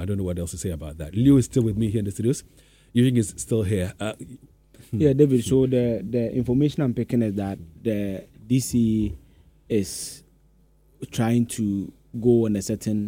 don't know what else to say about that. Leo is still with me here in the studios. Eugene is still here. Yeah, David. So the information I'm picking is that the DC is trying to go into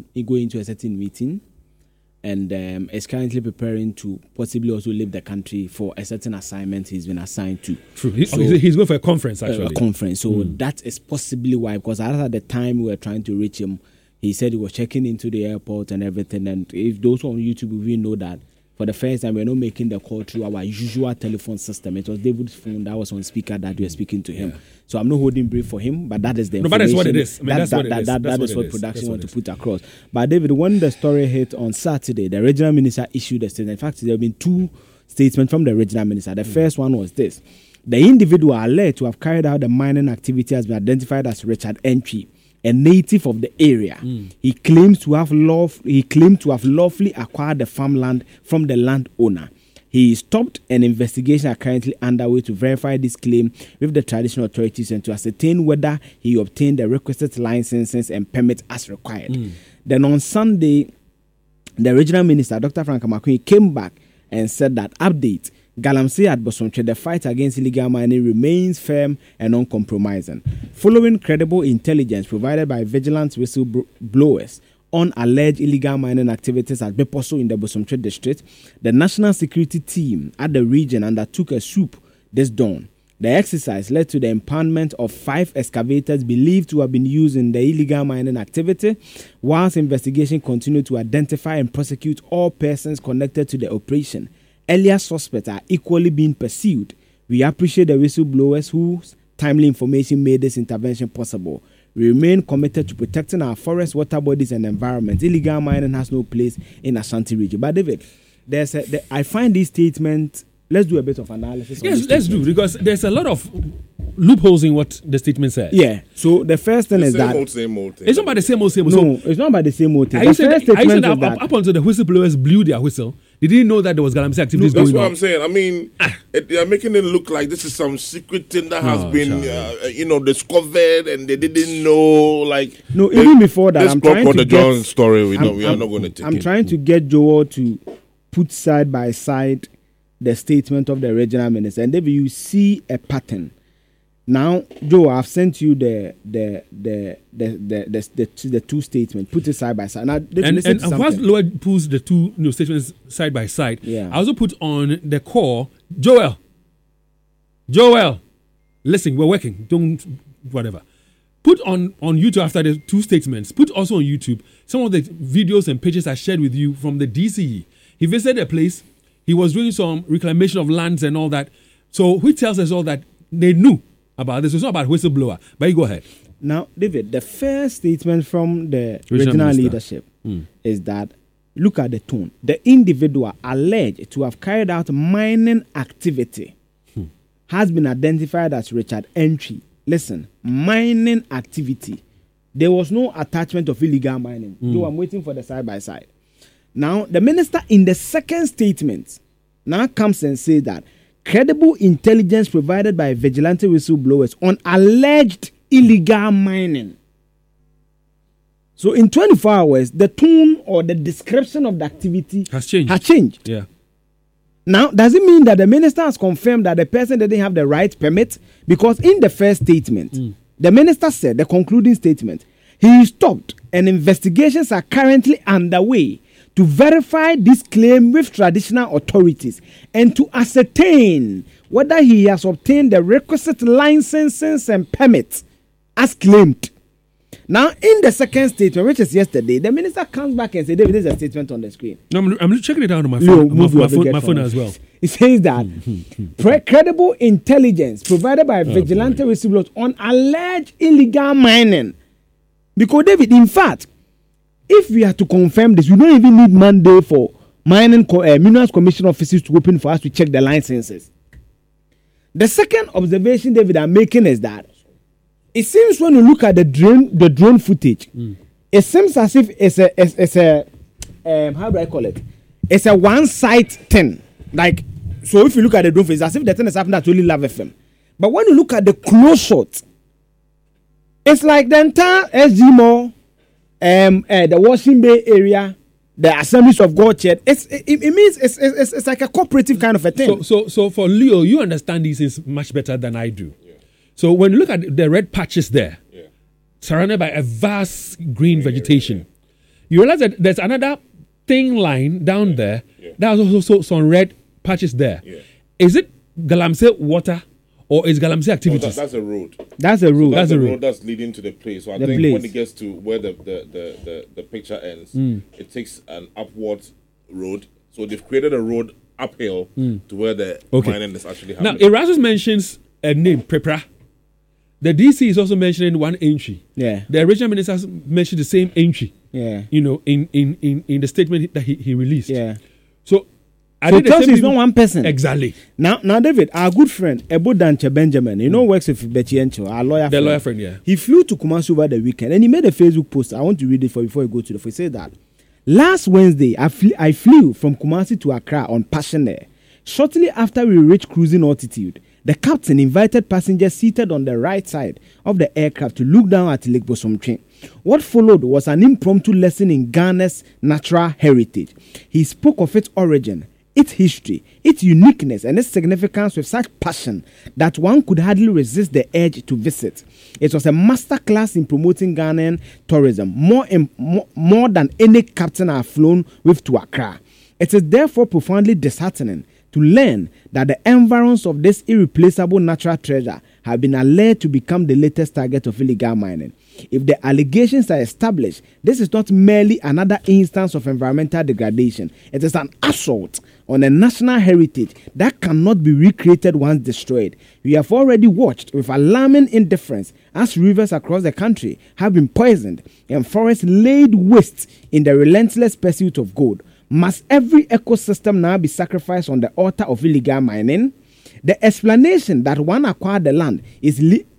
a certain meeting, and is currently preparing to possibly also leave the country for a certain assignment he's been assigned to. True. He's going for a conference, actually. A conference. So that is possibly why, because at the time we were trying to reach him, he said he was checking into the airport and everything. And if those on YouTube will know that for the first time, we're not making the call through our usual telephone system. It was David's phone that was on speaker that we were speaking to him. Yeah. So I'm not holding brief for him, but that is the information. But that's what it is. That is what production want to put across. But David, when the story hit on Saturday, the regional minister issued a statement. In fact, there have been two statements from the regional minister. The first one was this: the individual alleged to have carried out the mining activity has been identified as Richard Entry, a native of the area. He claims to have lawfully acquired the farmland from the landowner. He stopped an investigation currently underway to verify this claim with the traditional authorities and to ascertain whether he obtained the requisite licenses and permits as required. Then on Sunday, the regional minister, Dr. Frank Amakuni, came back and said that update, Galamsey at Bosomtwe, the fight against illegal mining remains firm and uncompromising. Following credible intelligence provided by vigilant whistleblowers on alleged illegal mining activities at Beposo in the Bosomtwe district, the national security team at the region undertook a swoop this dawn. The exercise led to the impoundment of 5 excavators believed to have been used in the illegal mining activity, whilst investigation continued to identify and prosecute all persons connected to the operation. Earlier suspects are equally being pursued. We appreciate the whistleblowers whose timely information made this intervention possible. We remain committed to protecting our forests, water bodies, and environment. Illegal mining has no place in Ashanti region. But David, I find these statements. Let's do a bit of analysis. Yes, let's do, because there's a lot of loopholes in what the statement says. Yeah. So the first thing is that same old thing. It's not about the same old. No, it's not about the same old thing. Are you saying that up until the whistleblowers blew their whistle, they didn't know that there was Galamsey activities going on? That's what I'm saying. I mean, they are making it look like this is some secret thing that has been, discovered, and they didn't know. Even before that, I'm trying to get the story. We are not going to take. I'm trying to get Joel to put side by side the statement of the regional minister, and David, you see a pattern. Now, Joe, I've sent you the two statements. Put it side by side. Now, and whilst Lloyd pulls the two statements side by side, I also put on the core. Joel, listen, we're working. Don't whatever. Put on YouTube after the two statements. Put also on YouTube some of the videos and pictures I shared with you from the DCE. He visited a place. He was doing some reclamation of lands and all that. So which tells us all that they knew about this. It's not about whistleblower. But you go ahead. Now, David, the first statement from the regional leadership is that, look at the tone. The individual alleged to have carried out mining activity has been identified as Richard Entry. Listen, mining activity. There was no attachment of illegal mining. So I'm waiting for the side by side. Now, the minister in the second statement now comes and says that credible intelligence provided by vigilante whistleblowers on alleged illegal mining. So in 24 hours, the tone or the description of the activity has changed. Yeah. Now, does it mean that the minister has confirmed that the person didn't have the right permit? Because in the first statement, the minister said, the concluding statement, he stopped and investigations are currently underway to verify this claim with traditional authorities and to ascertain whether he has obtained the requisite licenses and permits as claimed. Now, in the second statement, which is yesterday, the minister comes back and says, David, this is a statement on the screen. No, I'm checking it out on my phone, my phone as well. It says that credible intelligence provided by vigilante whistleblowers on alleged illegal mining. Because, David, in fact, if we are to confirm this, we don't even need mandate for mining minerals commission offices to open for us to check the licenses. The second observation, David, I'm making is that it seems when you look at the drone footage, it seems as if it's a how do I call it? It's a one-side thing. Like, so if you look at the drone footage, it's as if the thing is happening at only Love FM. But when you look at the close shot, it's like the entire SG Mall, the Washington Bay area, the Assemblies of God Church. It means it's like a cooperative kind of a thing. So for Leo, you understand these things much better than I do. Yeah. So when you look at the red patches there, surrounded by a vast green vegetation, you realize that there's another thin line down there. There's also some red patches there. Yeah. Is it Galamsey water or is Galamsey activities? That's a road. That's a road. So that's a road that's leading to the place. So I think when it gets to where the picture ends, it takes an upward road. So they've created a road uphill to where the mining is actually happening. Now, Erasmus mentions a name, Prepra. The DC is also mentioning one entry. Yeah. The original minister mentioned the same entry. Yeah. You know, in the statement that he released. Yeah. So Chelsea is not one person. Exactly. Now, David, our good friend, Ebo Danche Benjamin, works with Bechiencho, our lawyer friend. The lawyer friend, yeah. He flew to Kumasi over the weekend and he made a Facebook post. I want to read it before you go to the. He said that last Wednesday, I flew from Kumasi to Accra on Passion Air. Shortly after we reached cruising altitude, the captain invited passengers seated on the right side of the aircraft to look down at Lake Bosomtwe. What followed was an impromptu lesson in Ghana's natural heritage. He spoke of its origin, its history, its uniqueness, and its significance with such passion that one could hardly resist the urge to visit. It was a masterclass in promoting Ghanaian tourism, more than any captain I have flown with to Accra. It is therefore profoundly disheartening to learn that the environs of this irreplaceable natural treasure have been alleged to become the latest target of illegal mining. If the allegations are established, this is not merely another instance of environmental degradation. It is an assault on a national heritage that cannot be recreated once destroyed. We have already watched with alarming indifference as rivers across the country have been poisoned and forests laid waste in the relentless pursuit of gold. Must every ecosystem now be sacrificed on the altar of illegal mining? The explanation that one acquired the land is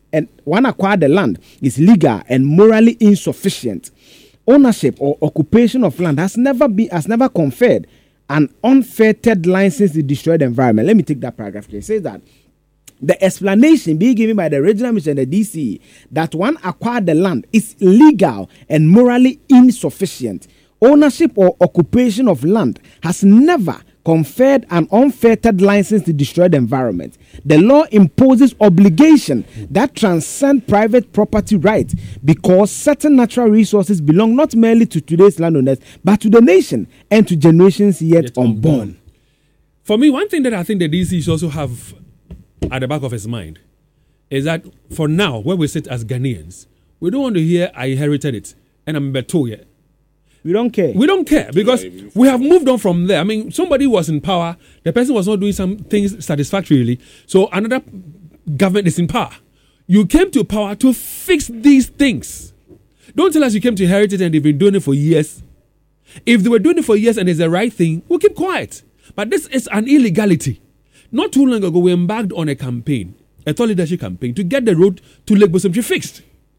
legal and morally insufficient. Ownership or occupation of land has never conferred an unfettered license to destroy the environment. Let me take that paragraph here. It says that the explanation being given by the regional mission and the DCE that one acquired the land is legal and morally insufficient. Ownership or occupation of land has never conferred an unfettered license to destroy the environment. The law imposes obligations that transcend private property rights because certain natural resources belong not merely to today's landowners, but to the nation and to generations yet unborn. For me, one thing that I think the DC should also have at the back of his mind is that for now, where we sit as Ghanaians, we don't want to hear I inherited it and I'm better yet. We don't care. We don't care because we have moved on from there. I mean, somebody was in power. The person was not doing some things satisfactorily. So another government is in power. You came to power to fix these things. Don't tell us you came to inherit it and they've been doing it for years. If they were doing it for years and it's the right thing, we'll keep quiet. But this is an illegality. Not too long ago, we embarked on a campaign, a thought leadership campaign, to get the road to Lake Bosomtwe fixed.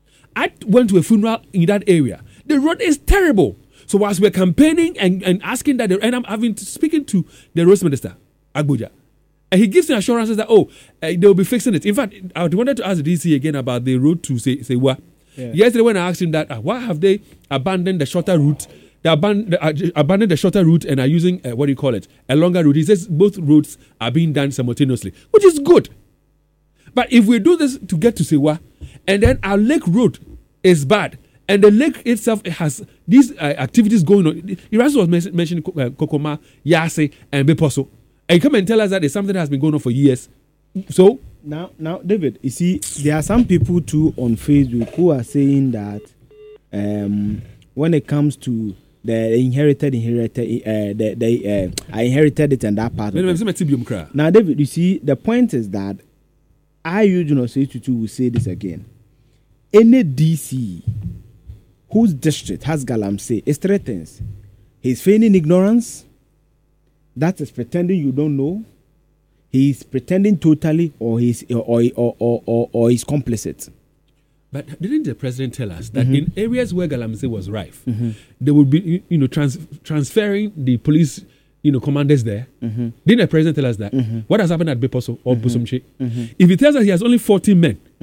I went to a funeral in that area. The road is terrible. So whilst we're campaigning and asking that, and I'm having speaking to the Roads Minister, Agbuja, and he gives me assurances that, they'll be fixing it. In fact, I wanted to ask the DC again about the road to Sewa. Yeah. Yesterday when I asked him that, why have they abandoned the shorter route? They abandoned the shorter route and are using, a longer route. He says both roads are being done simultaneously, which is good. But if we do this to get to Sewa, and then our lake road is bad, and the lake itself has these activities going on. Erasmus was mentioning Kokoma, Yase, and Beposo. And come and tell us that it's something that has been going on for years. So now, David, you see, there are some people too on Facebook who are saying that when it comes to the I inherited it and that part of it. Now, David, you see, the point is that will say this again. Any DC whose district has Galamsey is three things. He's feigning ignorance. That is pretending you don't know. He's pretending totally, or he's complicit. But didn't the president tell us that in areas where Galamsey was rife, they would be, transferring the police, commanders there? Didn't the president tell us that? What has happened at Beposo or Bosomtwe? If he tells us he has only 40 men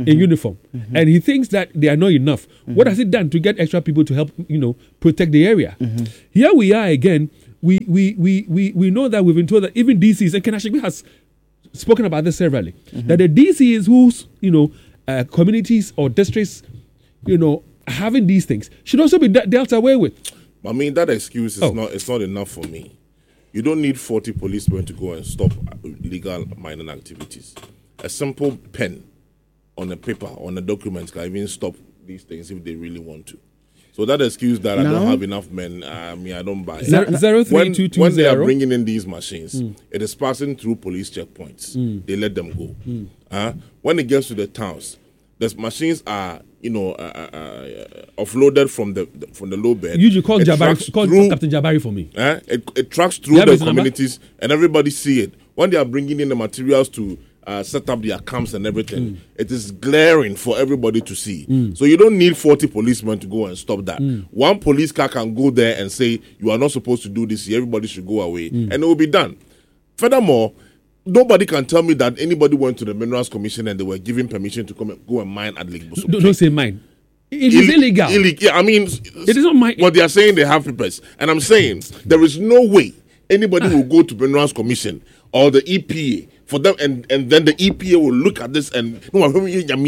in uniform, and he thinks that they are not enough. What has he done to get extra people to help, protect the area? Here we are again. We know that we've been told that even DCs, and Ken Ashigbe has spoken about this severally, that the DCs whose communities or districts, having these things should also be dealt away with. I mean, that excuse is not enough for me. You don't need 40 policemen to go and stop illegal mining activities. A simple pen on a paper, on a document can even stop these things if they really want to. So that excuse that I don't have enough men, I don't buy. 03220. When they are bringing in these machines, it is passing through police checkpoints. They let them go. When it gets to the towns, the machines are offloaded from the low bed. You call Captain Jabari for me. It tracks through the communities and everybody see it. When they are bringing in the materials to set up their camps and everything, it is glaring for everybody to see. So you don't need 40 policemen to go and stop that. One police car can go there and say, you are not supposed to do this here, everybody should go away, and it will be done. Furthermore, nobody can tell me that anybody went to the Minerals Commission and they were given permission to come and go and mine at Lake Boso. Don't say mine. It is illegal. Yeah, I mean, it is not mine. But they are saying they have papers. And I'm saying there is no way anybody will go to Minerals Commission or the EPA for them, and then the EPA will look at this and go and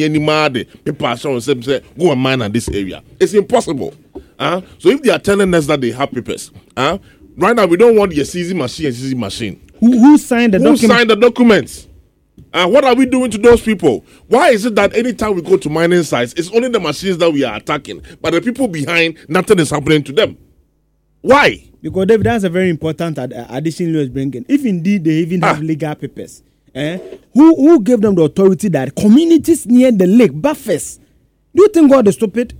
mine at this area. It's impossible. So if they are telling us that they have papers, right now we don't want your CZ machine. Who signed the documents? Who signed the documents? What are we doing to those people? Why is it that anytime we go to mining sites, it's only the machines that we are attacking, but the people behind, nothing is happening to them? Why? Because David, that's a very important addition you was bringing. If indeed they even have legal papers, who gave them the authority that communities near the lake, buffers? Do you think God is stupid?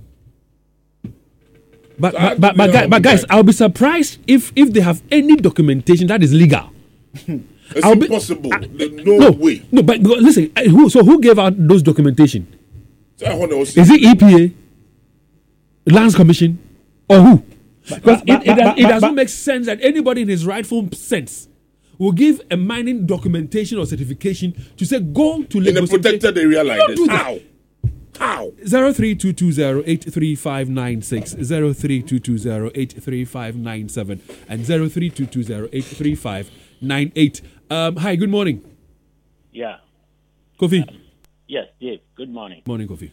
But guys, I'll be surprised if they have any documentation that is legal. It's impossible. No way. No, but listen. Who gave out those documentation? Is it EPA, Lands Commission, or who? Because it doesn't make sense that anybody in his rightful sense will give a mining documentation or certification to say go to in a protected area like this. How? 03220-83596, 03220-83597, and 03220-83598. Hi, good morning. Yeah. Kofi. Yes, Dave. Good morning. Morning, Kofi.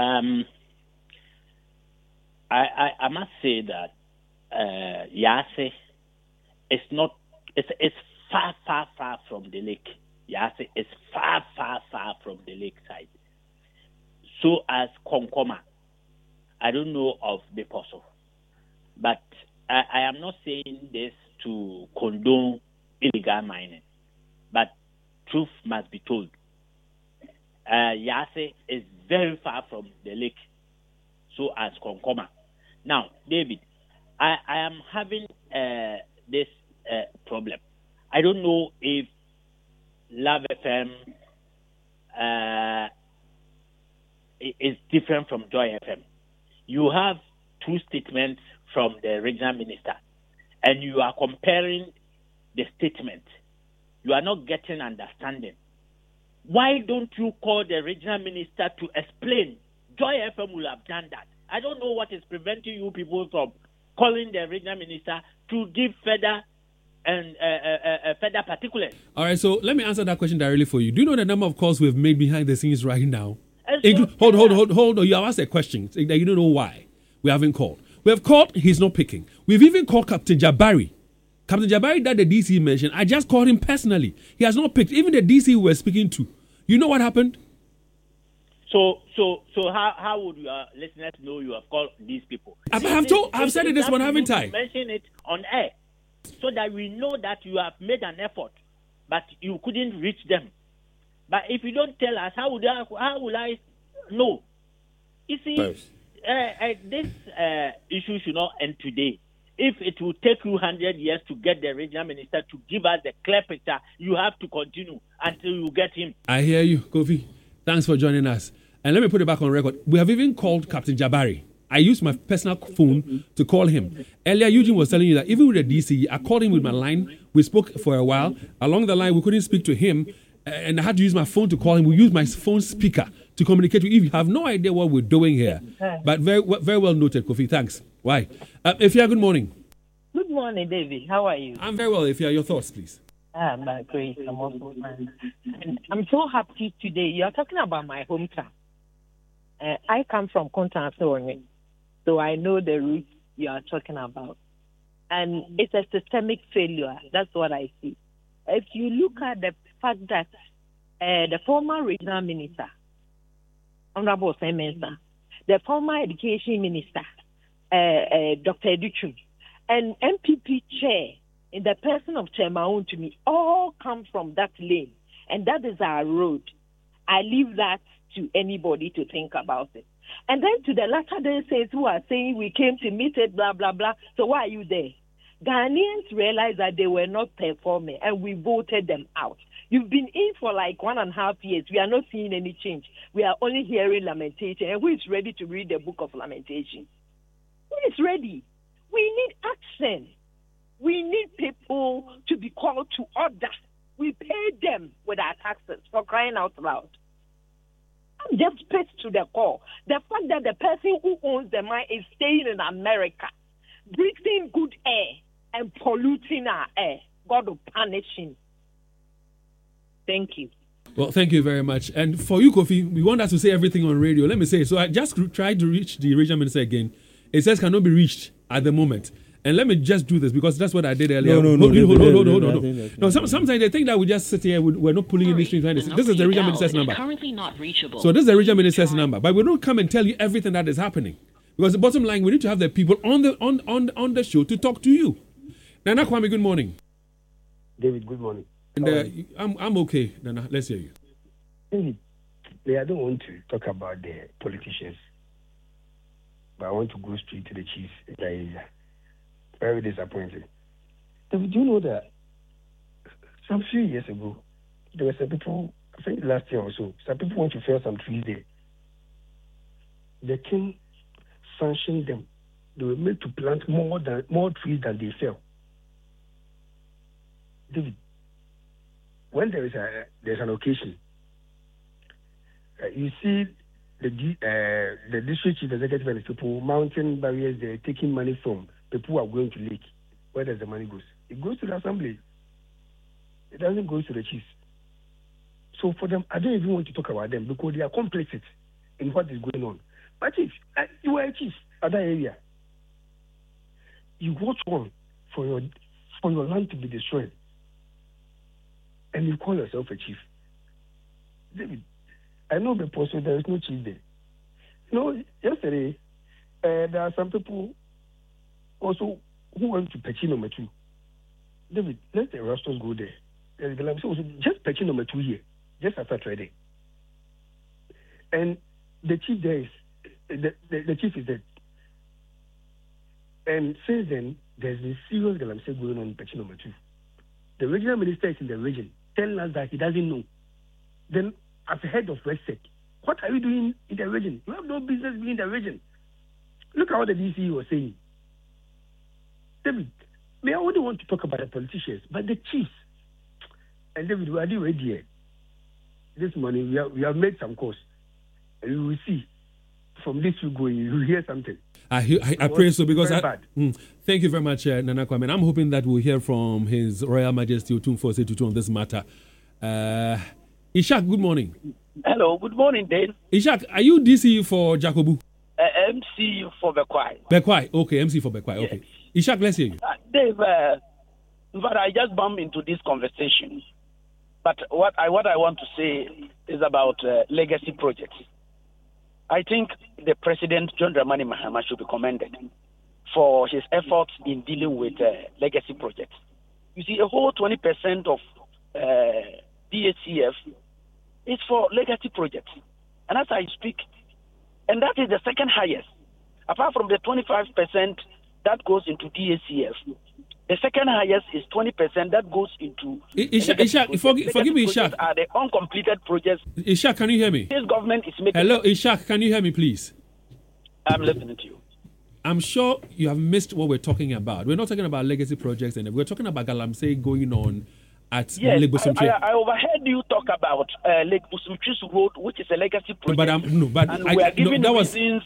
I must say that Yase is not. It's far from the lake. Yase is far from the lake side. So as Konkoma, I don't know of Beposo, but I am not saying this to condone illegal mining, but truth must be told. Yase is very far from the lake, so as Konkoma. Now, David, I am having this problem. I don't know if Love FM is different from Joy FM. You have two statements from the regional minister, and you are comparing the statement. You are not getting understanding. Why don't you call the regional minister to explain? Joy FM will have done that. I don't know what is preventing you people from calling the regional minister to give further and further particulars. All right, so let me answer that question directly for you. Do you know the number of calls we've made behind the scenes right now? Hold on. You have asked a question that you don't know why we haven't called. We have called, he's not picking. We've even called Captain Jabari. Captain Jabari that the DC mentioned, I just called him personally. He has not picked. Even the DC we were speaking to. You know what happened? So how would your listeners know you have called these people? I've said it this one, haven't I? Mention it on air so that we know that you have made an effort, but you couldn't reach them. But if you don't tell us, how will I know? You see, this issue should not end today. If it will take you 100 years to get the regional minister to give us the clear picture, you have to continue until you get him. I hear you, Kofi. Thanks for joining us. And let me put it back on record. We have even called Captain Jabari. I used my personal phone to call him. Earlier, Eugene was telling you that even with the DC, I called him with my line. We spoke for a while. Along the line, we couldn't speak to him. And I had to use my phone to call him. We used my phone speaker to communicate with you. You have no idea what we're doing here. But very well noted, Kofi. Thanks. Why? Ifya, good morning. Good morning, David. How are you? I'm very well, Ifya. Your thoughts, please. I'm great. I'm also fine. And I'm so happy today. You are talking about my hometown. I come from Kontansori, so I know the route you are talking about. And it's a systemic failure. That's what I see. If you look at the fact that the former regional minister, Honorable Sam Mensah, the former education minister, Dr. Educhum, and MPP chair in the person of Chairman to me, all come from that lane. And that is our road. I leave that to anybody to think about it. And then to the Latter-day Saints who are saying we came to meet it, blah, blah, blah. So why are you there? Ghanaians realized that they were not performing and we voted them out. You've been in for like 1.5 years. We are not seeing any change. We are only hearing lamentation. And who is ready to read the book of lamentation? Who is ready? We need action. We need people to be called to order. We pay them with our taxes, for crying out loud. I'm just pissed to the core. The fact that the person who owns the mine is staying in America, breathing good air and polluting our air. God will punish him. Thank you. Well, thank you very much. And for you, Kofi, we want us to say everything on radio. Let me say, so I just tried to reach the regional minister again. It says cannot be reached at the moment. And let me just do this because that's what I did earlier. No, sometimes they think that we just sit here, we're not pulling in the strings. This is the regional minister's number. Currently not reachable. So this is the regional minister's number. But we don't come and tell you everything that is happening. Because the bottom line, we need to have the people on the show to talk to you. Nana Kwame, good morning. David, good morning. And I'm okay, Nana. Let's hear you. David, I don't want to talk about the politicians, but I want to go straight to the chief in the area. Very disappointing. David, do you know that some few years ago, there were some people, I think last year or so, some people want to fell some trees there. The king sanctioned them. They were made to plant more trees than they fell. David, when there's an occasion, you see the district chief executive and the people mounting barriers, they're taking money from people who are going to lake. Where does the money go? It goes to the assembly. It doesn't go to the chiefs. So for them, I don't even want to talk about them because they are complicit in what is going on. But if you are a chief at that area, you watch on for your land to be destroyed, and you call yourself a chief. David, I know the person, there is no chief there. You know, yesterday, there are some people also who went to Pechi number 2. David, let the Rastos go there. So just Pechi number 2 here, just after trading. And the chief there is, the chief is dead. And since then, there's been serious galamsey going on in Pechi number 2. The regional minister is in the region, telling us that he doesn't know. Then, as head of RegSec, what are you doing in the region? You have no business being in the region. Look at what the DC was saying. David, I wouldn't want to talk about the politicians, but the chiefs. And David, we are doing here. This morning, we have made some calls. And you will see, from this week going, you will hear something. I pray so because thank you very much, Nana Kwame. I'm hoping that we'll hear from His Royal Majesty Otumfuo Osei Tutu on this matter. Ishak, good morning. Hello, good morning, Dave. Ishak, are you DC for Jacobu? MC for Bekwai. Bekwai, okay, MC for Bekwai, yes. Okay. Ishak, let's hear you. Dave, but I just bumped into this conversation. But what I want to say is about legacy projects. I think the President, John Dramani Mahama, should be commended for his efforts in dealing with legacy projects. You see, a whole 20% of DHCF is for legacy projects. And as I speak, and that is the second highest. Apart from the 25% that goes into DHCF, the second highest is 20% that goes into... Ishak, forgive me, Ishak. Are the uncompleted projects. Ishak, can you hear me? This government is making... Hello, Ishak, can you hear me, please? I'm listening to you. I'm sure you have missed what we're talking about. We're not talking about legacy projects, and we're talking about galamsey going on at yes, Lake Bosomtwe. I overheard you talk about Lake Bosomtwe's road, which is a legacy project. But we are giving reasons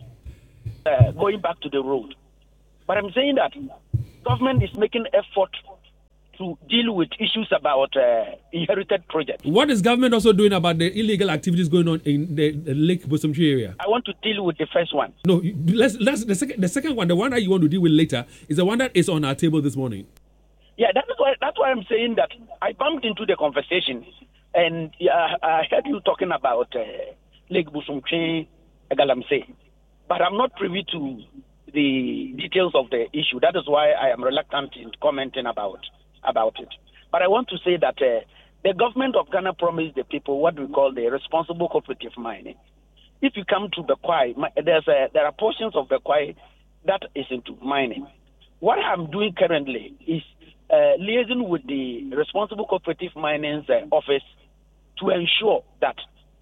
going back to the road. But I'm saying that government is making effort to deal with issues about inherited projects. What is government also doing about the illegal activities going on in the Lake Bosomtwe area? I want to deal with the first one. No, let's the second one, the one that you want to deal with later, is the one that is on our table this morning. Yeah, that's why I'm saying that I bumped into the conversation, and I heard you talking about Lake Bosomtwe, Galamsey, but I'm not privy to the details of the issue. That is why I am reluctant in commenting about it. But I want to say that the government of Ghana promised the people what we call the responsible cooperative mining. If you come to Bekwai, there are portions of Bekwai that is into mining. What I'm doing currently is liaising with the responsible cooperative mining's office to ensure that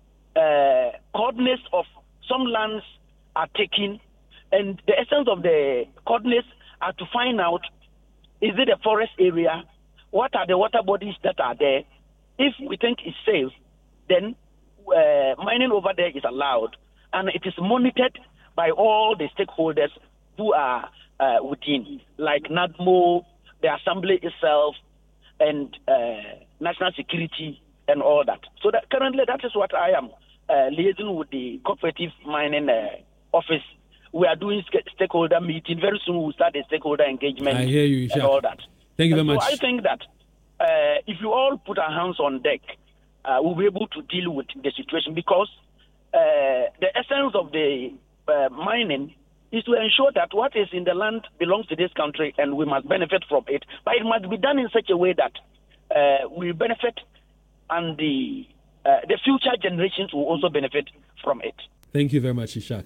coordinates of some lands are taken, and the essence of the coordinates are to find out, is it a forest area? What are the water bodies that are there? If we think it's safe, then mining over there is allowed, and it is monitored by all the stakeholders who are within, like NADMO, the assembly itself, and national security, and all that. So that currently, that is what I am liaising with the cooperative mining office. We are doing stakeholder meeting. Very soon we'll start a stakeholder engagement. I hear you, and all that. Thank you very much. So I think that if you all put our hands on deck, we'll be able to deal with the situation, because the essence of the mining is to ensure that what is in the land belongs to this country, and we must benefit from it. But it must be done in such a way that we benefit, and the future generations will also benefit from it. Thank you very much, Ishak.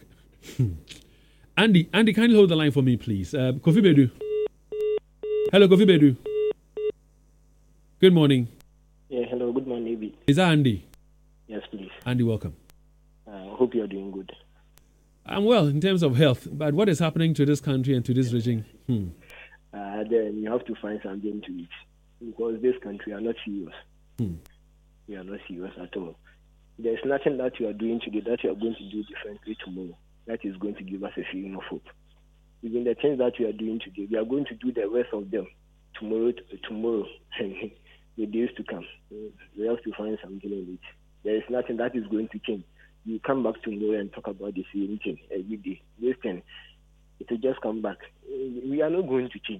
Andy, kindly hold the line for me, please. Kofi Bedu. Hello, Kofi Bedu. Good morning. Yeah, hello. Good morning, David. Is that Andy? Yes, please. Andy, welcome. I hope you're doing good. I'm well in terms of health, but what is happening to this country and to this region? Then you have to find something to eat, because this country are not serious. We are not serious at all. There's nothing that you are doing today that you are going to do differently tomorrow that is going to give us a feeling of hope. Even the things that we are doing today, we are going to do the rest of them tomorrow, and the days to come. We have to find something in it. There is nothing that is going to change. You come back tomorrow and talk about the same thing every day. This thing, it will just come back. We are not going to change.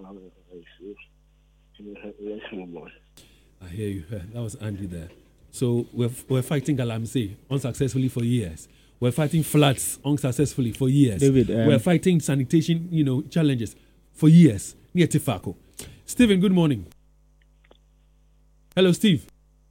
Let's move on. I hear you. That was Andy there. So we're fighting Galamsey unsuccessfully for years. We're fighting floods unsuccessfully for years. David, we're fighting sanitation, challenges for years. Near Tifako. Stephen, good morning. Hello, Steve.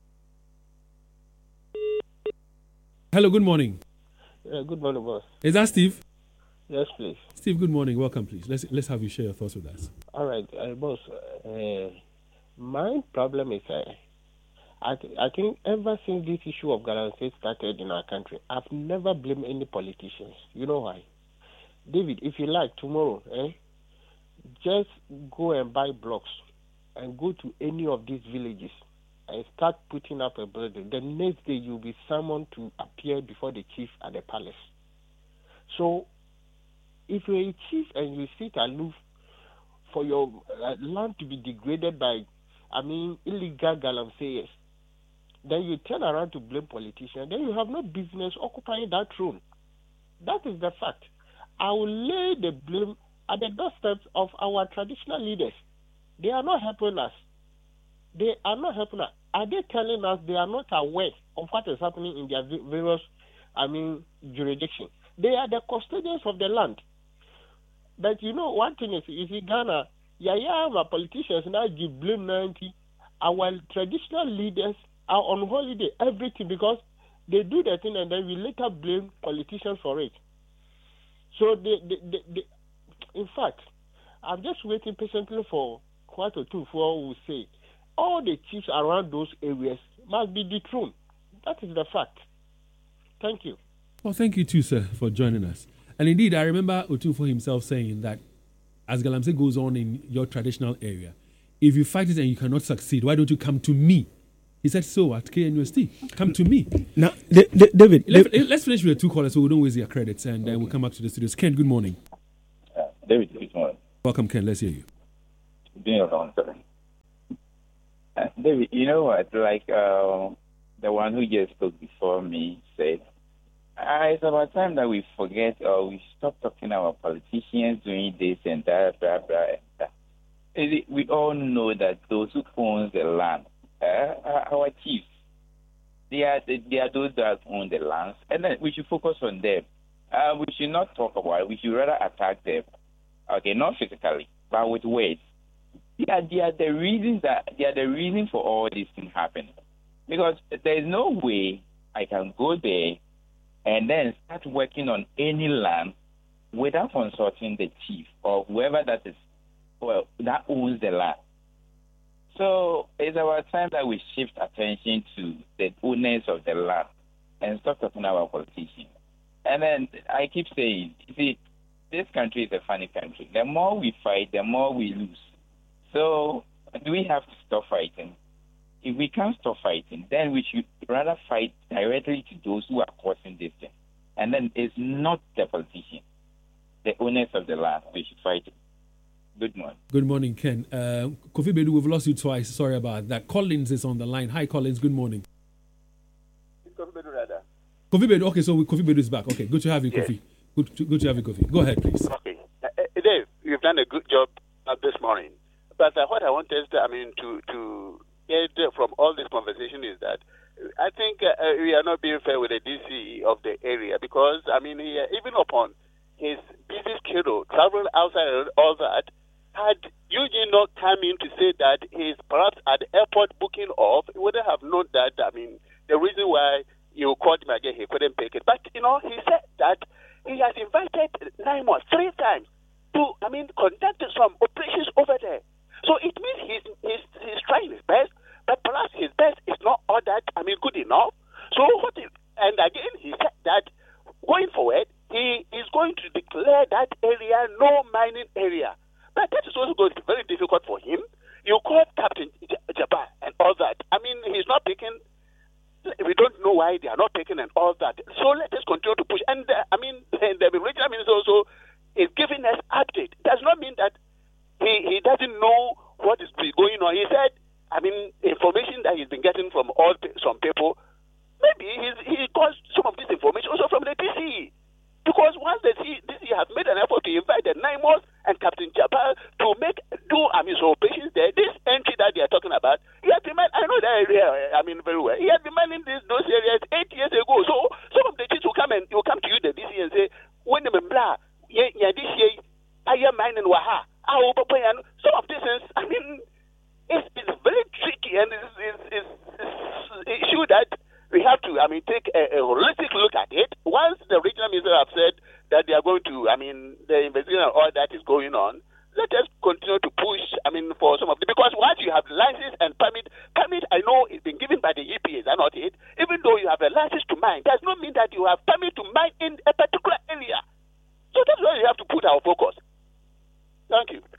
Hello, good morning. Good morning, boss. Is that Steve? Yes, please. Steve, good morning. Welcome, please. Let's have you share your thoughts with us. All right, boss. My problem is, I think ever since this issue of Galamsey started in our country, I've never blamed any politicians. You know why? David, if you like, tomorrow, just go and buy blocks and go to any of these villages and start putting up a building. The next day you'll be summoned to appear before the chief at the palace. So if you're a chief and you sit aloof for your land to be degraded by, illegal Galamseyers, then you turn around to blame politicians, then you have no business occupying that throne. That is the fact. I will lay the blame at the doorsteps of our traditional leaders. They are not helping us. They are not helping us. Are they telling us they are not aware of what is happening in their various, jurisdictions? They are the custodians of the land. But one thing is, in Ghana, our politicians now give blame 90. Our traditional leaders are on holiday, everything, because they do the thing and then we later blame politicians for it. So in fact, I'm just waiting patiently for quarter two before we say all the chiefs around those areas must be dethroned. That is the fact. Thank you. Well, thank you too, sir, for joining us. And indeed, I remember Otunfo himself saying that as Galamsey goes on in your traditional area, if you fight it and you cannot succeed, why don't you come to me? He said so at KNUST. Come to me. Now, David, let's finish with the two callers so we don't waste their credits, and then we'll come back to the studios. Ken, good morning. David, good morning. Welcome, Ken. Let's hear you. David, you know what? Like the one who just spoke before me said, it's about time that we forget or we stop talking about politicians doing this and that, blah, blah, and that. We all know that those who own the land, our chiefs, they are those that own the lands, and then we should focus on them. We should not talk about it. We should rather attack them. Okay, not physically, but with words. They are the reason for all these things happening. Because there is no way I can go there and then start working on any land without consulting the chief or whoever that owns the land. So it's our time that we shift attention to the owners of the land and stop talking about politicians. And then I keep saying, you see, this country is a funny country. The more we fight, the more we lose. So do we have to stop fighting? If we can't stop fighting, then we should rather fight directly to those who are causing this thing. And then it's not the politicians, the owners of the land. We should fight it. Good morning. Good morning, Ken. Kofi Bedu, we've lost you twice. Sorry about that. Collins is on the line. Hi, Collins. Good morning. It's Kofi Bedu, rather. Kofi Bedu. Okay, so Kofi Bedu is back. Okay, good to have you, Kofi. Good to have you, Kofi. Go ahead, please. Okay. Dave, you've done a good job this morning. But what I wanted to get from all this conversation is that I think we are not being fair with the DC of the area because, even upon his busy schedule, traveling outside and all that, had Eugene not come in to say that he's perhaps at the airport booking off, he wouldn't have known that, the reason why you called him again, he couldn't pick it. But, he said that he has invited Naimos 3 times to, conduct some operations over there. So it means he's trying his best, but perhaps his best is not all that, good enough. So and again, he said that going forward, he is going to declare that area no mining area. But that is also going to be very difficult for him. You call Captain Jabbar and all that. He's not picking. We don't know why they are not picking and all that. So let us continue to push. And the regional minister also is giving us update. It does not mean that he doesn't know what is going on. He said, information that he's been getting from some people, maybe he got some of this information also from the DCE. Because once the DCE has made an effort to invite the Naimos and Captain Jabbar to do operations there, this entry that they are talking about, he had been I know that area, very well. He had been mining those areas 8 years ago. So some of the chiefs will come to you, the DCE, and say, when the Membla, this year, I am mining Waha. Some of these things, it's very tricky and it's an issue that we have to, take a holistic look at it. Once the regional minister have said that they are going to, the investigation and all that is going on, let us continue to push, for some of them. Because once you have license and permit, I know it's been given by the EPAs, are not it? Even though you have a license to mine, does not mean that you have permit to mine in a particular area. So that's why we have to put our focus. Thank you.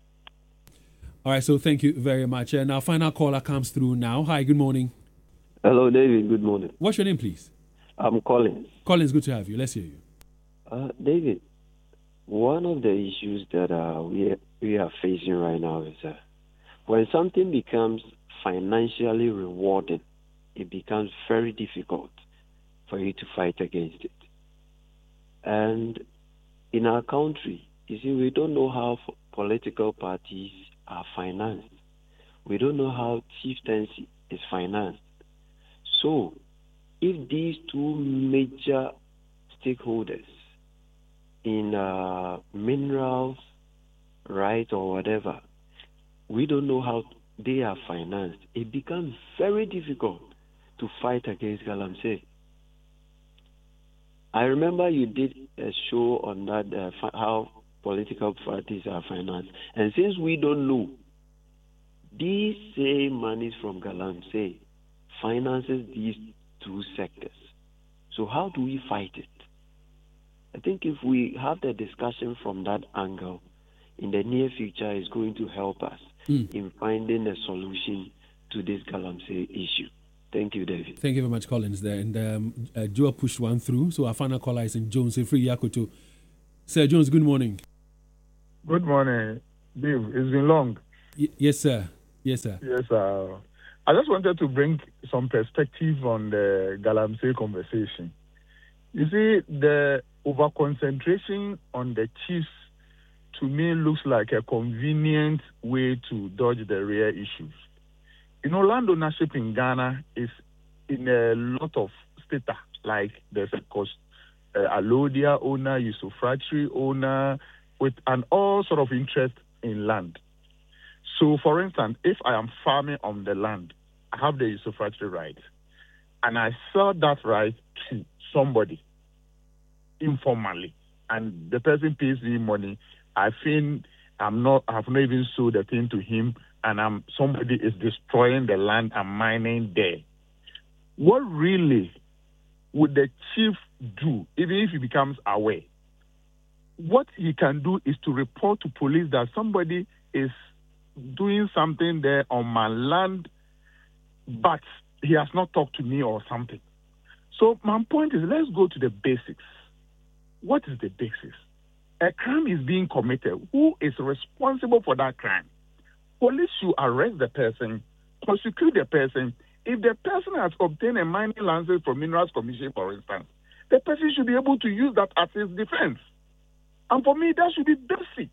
All right, so thank you very much. And our final caller comes through now. Hi, good morning. Hello, David. Good morning. What's your name, please? I'm Collins. Collins, good to have you. Let's hear you. David, one of the issues that we are facing right now is when something becomes financially rewarding, it becomes very difficult for you to fight against it. And in our country, you see, we don't know how political parties are financed. We don't know how chieftaincy is financed. So, if these two major stakeholders in minerals, right, or whatever, we don't know how they are financed, it becomes very difficult to fight against Galamsey. I remember you did a show on that, how political parties are financed. And since we don't know, these same monies from Galamsey finances these two sectors. So how do we fight it? I think if we have the discussion from that angle, in the near future, it's going to help us. in finding a solution to this Galamsey issue. Thank you, David. Thank you very much, Collins. There and Joe pushed one through. So our final caller is in Jones. Free Yakuto. Sir Jones, good morning. Good morning, Dave. It's been long. Yes, sir. Yes, sir. Yes, sir. I just wanted to bring some perspective on the Galamsey conversation. You see, the over-concentration on the chiefs, to me, looks like a convenient way to dodge the real issues. Land ownership in Ghana is in a lot of strata, like there's a Alodia owner, usufructuary owner, with an all sort of interest in land. So, for instance, if I am farming on the land, I have the usufructuary right, and I sell that right to somebody informally, and the person pays me money, I think I have not even sold the thing to him, and somebody is destroying the land and mining there. What really would the chief do, even if he becomes aware? What he can do is to report to police that somebody is doing something there on my land, but he has not talked to me or something. So my point is, let's go to the basics. What is the basics? A crime is being committed. Who is responsible for that crime? Police should arrest the person, prosecute the person. If the person has obtained a mining license from Minerals Commission, for instance, the person should be able to use that as his defense. And for me, that should be basic.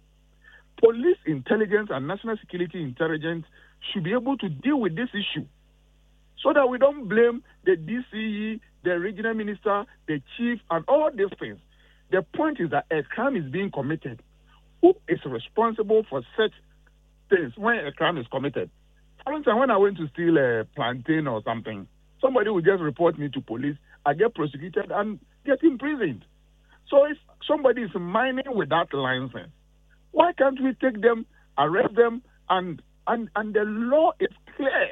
Police intelligence and national security intelligence should be able to deal with this issue so that we don't blame the DCE, the regional minister, the chief, and all these things. The point is that a crime is being committed. Who is responsible for such things when a crime is committed? For instance, when I went to steal a plantain or something, somebody would just report me to police, I get prosecuted and get imprisoned. So if somebody is mining without license, why can't we take them, arrest them, and the law is clear,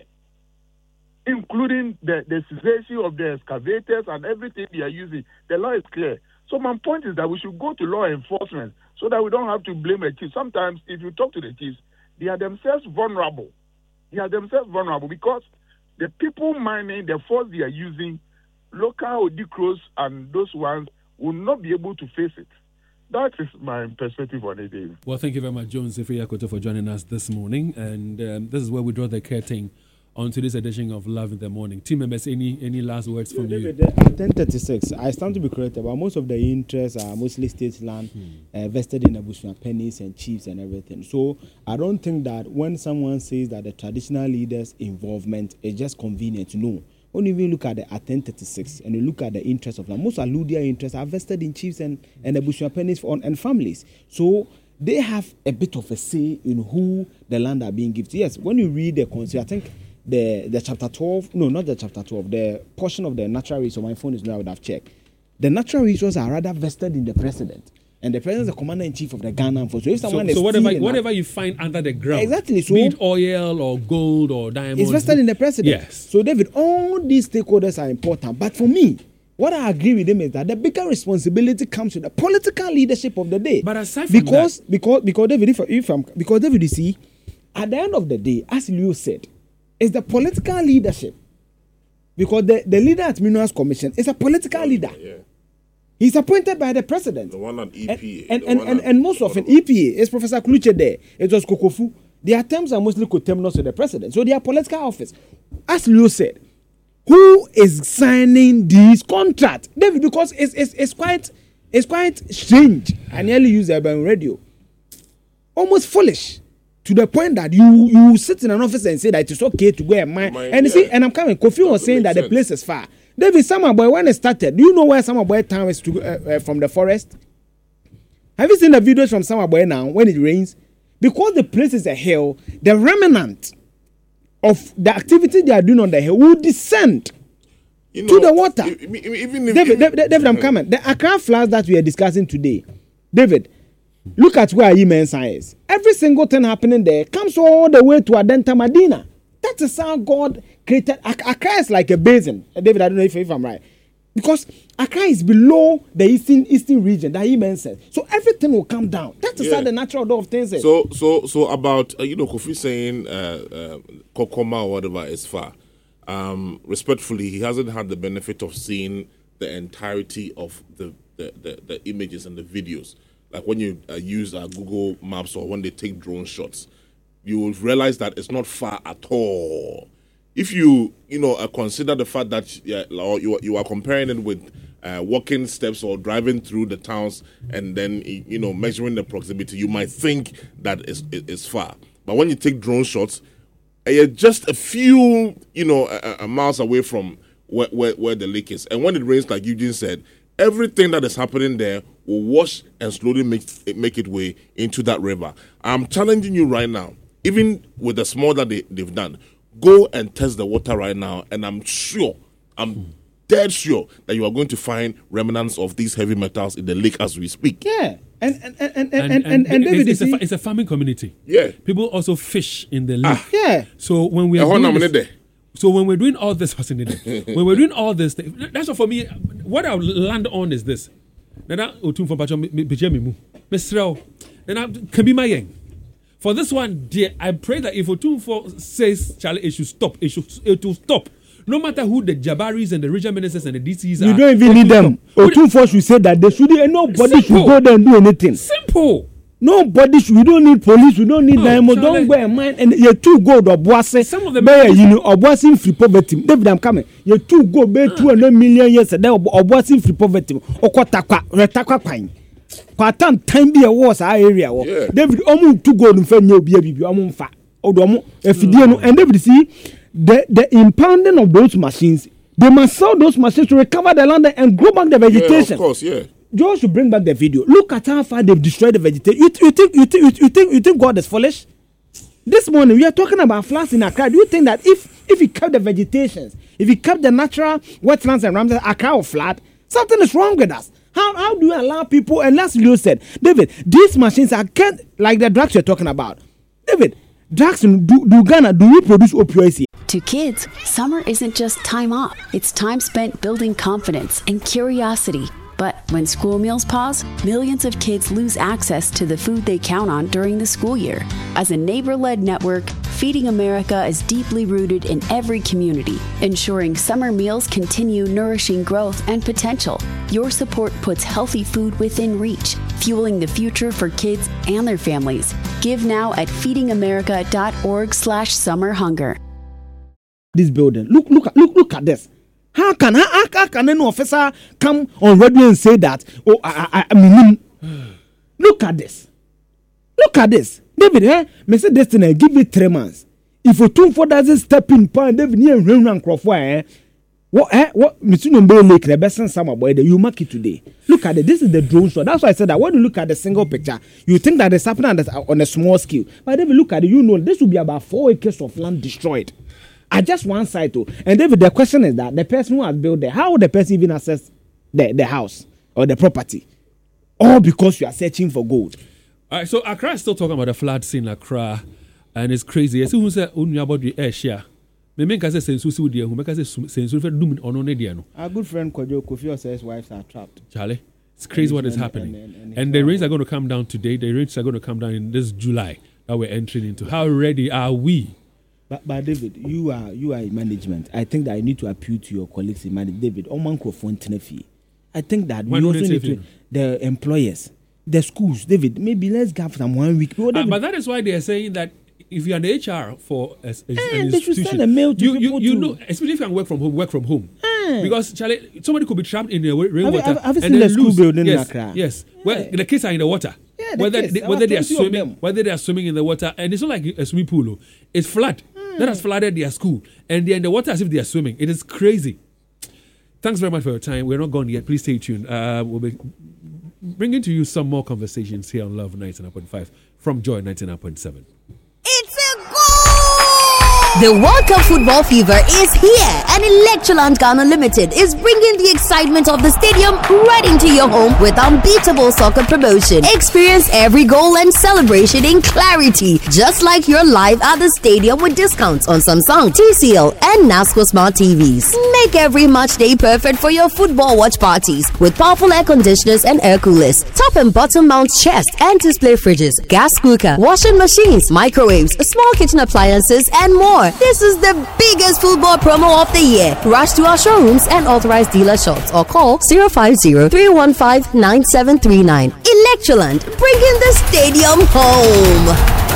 including the cessation of the excavators and everything they are using. The law is clear. So my point is that we should go to law enforcement so that we don't have to blame a chief. Sometimes if you talk to the chiefs, they are themselves vulnerable. Because the people mining, the force they are using, local Odikros and those ones will not be able to face it. That is my perspective on it, David. Well, thank you very much, Jones Ifeyakoto, for joining us this morning. And this is where we draw the curtain on today's edition of Love in the Morning. Team members, any last words from you? At 10:36, I stand to be corrected, but most of the interests are mostly state land vested in Abusua pennies and chiefs and everything. So I don't think that when someone says that the traditional leaders' involvement is just convenient, no. When you even look at the 10:36 and you look at the interests of land, most Aludia interests are vested in chiefs and Abusua pennies and families. So they have a bit of a say in who the land are being given. Yes, when you read the constitution, I think the chapter 12, no, not the chapter 12, the portion of the natural resources, my phone is now, I would have checked. The natural resources are rather vested in the president. And the president is the commander-in-chief of the Ghana Force. So if someone is whatever you find under the ground, exactly, so be it oil or gold or diamonds, it's vested in the president. Yes. So David, all these stakeholders are important. But for me, what I agree with him is that the bigger responsibility comes to the political leadership of the day. But aside from because David, you see, at the end of the day, as Leo said, it's the political leadership. Because the leader at Minerals Commission is a political leader. Yeah. He's appointed by the president. The one at EPA. And most often, EPA is Professor Kluche there. It was Kokofu. Their terms are mostly coterminous to the president. So they are political office. As Leo said, who is signing these contracts? David, because it's quite strange. I nearly use urban radio. Almost foolish. To the point that you sit in an office and say that it's okay to go and mine. And you see, and I'm coming. Kofi was saying that the place is far. David, Samaboy, when it started, do you know where Samaboy town is from the forest? Have you seen the videos from Samaboy now when it rains? Because the place is a hill, the remnant of the activity they are doing on the hill will descend to the water. David, I'm coming. The Accra floods that we are discussing today, David, look at where Imensa is. Every single thing happening there comes all the way to Adenta Medina. That is how God created. Accra is like a basin. David, I don't know if I'm right. Because Accra is below the eastern region that he mentioned. So everything will come down. That is how the natural order of things is. So about Kofi saying Kokoma or whatever is far. Respectfully, he hasn't had the benefit of seeing the entirety of the images and the videos. Like when you use Google Maps or when they take drone shots, you will realize that it's not far at all. If you consider the fact that you are comparing it with walking steps or driving through the towns and then measuring the proximity, you might think that it's far. But when you take drone shots, you're just a few miles away from where the lake is. And when it rains, like Eugene said, everything that is happening there will wash and slowly make it way into that river. I'm challenging you right now, even with the small that they've done, go and test the water right now, and I'm dead sure that you are going to find remnants of these heavy metals in the lake as we speak. Yeah. And David, it's a farming community. Yeah. People also fish in the lake. Yeah. So when we are when we're doing all this, that's what for me. What I'll land on is this. For this one, dear, I pray that if Otumfo says, Charlie, it should stop. It will stop. No matter who the Jabaris and the regional ministers and the DCs are. You don't even need them. Otumfo should say that they shouldn't. Nobody should go there and do anything. Simple. Nobody should. We don't need police. We don't need them. Don't go and mind. And you're too good. Obuase. Some of them. Obuase in free poverty. David, I'm coming. You're too good. Be 200 million years. Then Obuase in free poverty. Retakwa pine. Kwa time be a was our area. David, too good in fact. No be a baby. Fa. And David, see the impounding of those machines. They must sell those machines to recover the land and grow back the vegetation. Yeah, of course, yeah. Joe should bring back the video. Look at how far they've destroyed the vegetation. You think God is foolish? This morning we are talking about floods in Accra. Do you think that if he kept the vegetations, if he kept the natural wetlands and ramsey, Accra will flood? Something is wrong with us. How do you allow people? And last you said, David, these machines are like the drugs you're talking about. David, drugs in Ghana, do we produce opioids here? To kids, summer isn't just time off. It's time spent building confidence and curiosity. But when school meals pause, millions of kids lose access to the food they count on during the school year. As a neighbor-led network, Feeding America is deeply rooted in every community, ensuring summer meals continue nourishing growth and potential. Your support puts healthy food within reach, fueling the future for kids and their families. Give now at feedingamerica.org/summerhunger. This building, look at this. How can an officer come on radio and say that? Oh, I mean, look at this. David, Mr. Destiny, give it 3 months. If Otumfo doesn't step in, David, what Mr. Nombe Lake, the best summer boy, you mark it today. Look at it. This is the drone shot. That's why I said that when you look at the single picture, you think that it's happening on a small scale. But David, look at it. This will be about 4 acres of land destroyed. At just one side too. And David, the question is that the person who has built there, how would the person even access the house or the property? All because you are searching for gold. All right, so Accra is still talking about the flood scene in Accra, and it's crazy. I see who said about the air share. Me make us say sensu with who make us say sensu for doom on no. Our good friend Kofi says wives are trapped. Charlie, it's crazy what is happening. And the rains are going to come down today. The rains are going to come down in this July that we're entering into. How ready are we? But David, you are in management. I think that I need to appeal to your colleagues in management. David, I think that we also need to the employers, the schools. David, maybe let's give them 1 week. But that is why they are saying that if you are the HR for an institution, they should send a mail to people you know, especially if you can work from home. Because Charlie, somebody could be trapped in the rainwater. Have you seen the school building in Accra? Yes. Well, the kids are in the water. Yeah, whether they are swimming in the water, and it's not like a swimming pool. It's flood. That has flooded their school, and they're in the water as if they are swimming. It is crazy. Thanks very much for your time. We're not gone yet. Please stay tuned. We'll be bringing to you some more conversations here on Love 99.5 from Joy 99.7. It's a goal! The World Cup football fever is here, and Electroland Ghana Limited is bringing the excitement of the stadium right into your home with unbeatable soccer promotion. Experience every goal and celebration in clarity, just like you're live at the stadium with discounts on Samsung, TCL, and NASCO Smart TVs. Make every match day perfect for your football watch parties with powerful air conditioners and air coolers, top and bottom mount chest and display fridges, gas cooker, washing machines, microwaves, small kitchen appliances, and more. This is the biggest football promo of the year. Rush to our showrooms and authorized dealer shops or call 050-315-9739. Electroland, bringing the stadium home.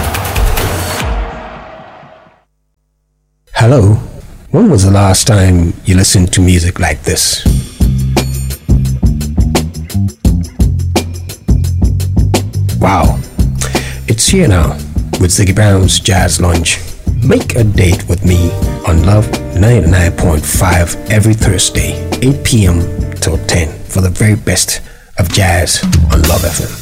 Hello. When was the last time you listened to music like this? Wow. It's here now with Ziggy Brown's Jazz Lunch. Make a date with me on Love 99.5 every Thursday, 8 p.m. till 10 for the very best of jazz on Love FM.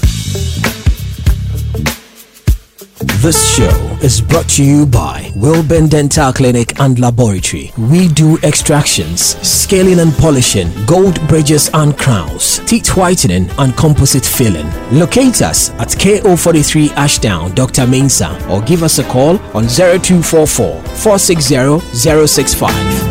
This show is brought to you by Wilburn Dental Clinic and Laboratory. We do extractions, scaling and polishing, gold bridges and crowns, teeth whitening and composite filling. Locate us at KO43 Ashdown, Dr. Mensah, or give us a call on 0244 460 065.